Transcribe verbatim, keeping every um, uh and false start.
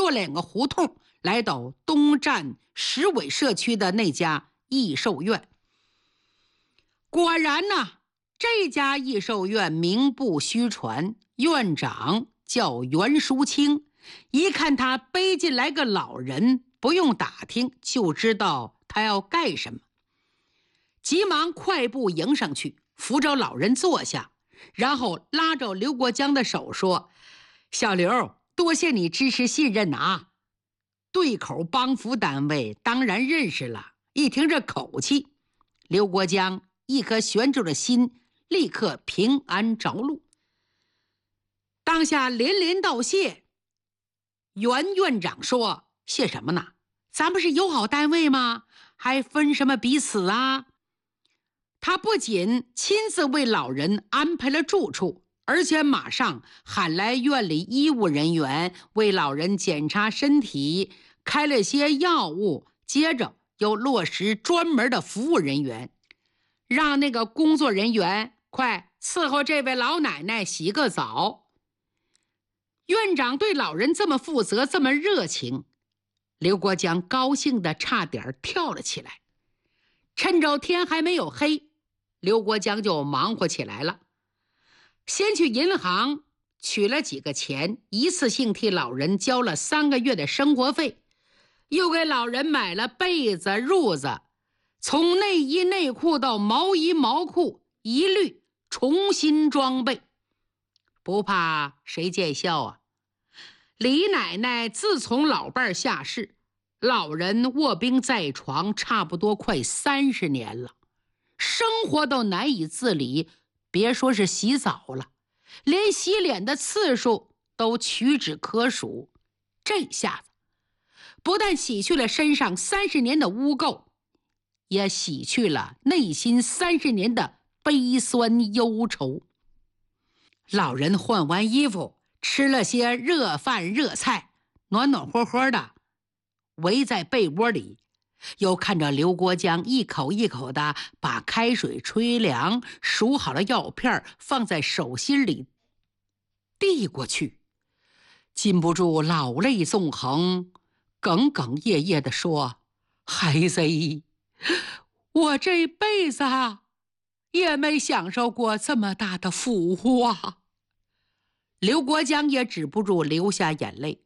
过两个胡同，来到东站石尾社区的那家益寿院。果然呢，这家益寿院名不虚传，院长叫袁淑清。一看他背进来个老人，不用打听就知道他要干什么，急忙快步迎上去，扶着老人坐下，然后拉着刘国江的手说：小刘，多谢你支持信任啊。对口帮扶单位当然认识了，一听这口气，刘国江一颗悬着的心立刻平安着陆，当下连连道谢。袁院长说：谢什么呢？咱不是友好单位吗？还分什么彼此啊？他不仅亲自为老人安排了住处，而且马上喊来院里医务人员为老人检查身体，开了些药物，接着又落实专门的服务人员，让那个工作人员快伺候这位老奶奶洗个澡。院长对老人这么负责，这么热情，刘国江高兴的差点跳了起来。趁着天还没有黑，刘国江就忙活起来了。先去银行取了几个钱，一次性替老人交了三个月的生活费，又给老人买了被子褥子，从内衣内裤到毛衣毛裤一律重新装备，不怕谁见笑啊。李奶奶自从老伴儿下世，老人卧病在床差不多快三十年了，生活都难以自理，别说是洗澡了，连洗脸的次数都屈指可数。这下子不但洗去了身上三十年的污垢，也洗去了内心三十年的悲酸忧愁。老人换完衣服，吃了些热饭热菜，暖暖和和的围在被窝里，又看着刘国江一口一口的把开水吹凉，数好了药片放在手心里递过去，禁不住老泪纵横，哽哽咽咽地说：孩子，我这辈子也没享受过这么大的福啊。刘国江也止不住流下眼泪，